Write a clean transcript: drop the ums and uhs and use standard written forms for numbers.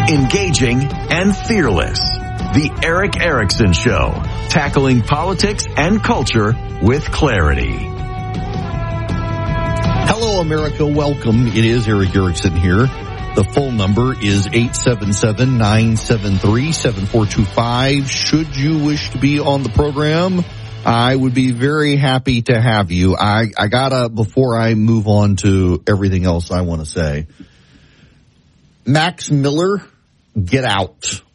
engaging, and fearless. The Eric Erickson Show, tackling politics and culture with clarity. Hello, America. Welcome. It is Eric Erickson here. The phone number is 877-973-7425. Should you wish to be on the program, I would be very happy to have you. I gotta, before I move on to everything else I want to say, Max Miller, get out.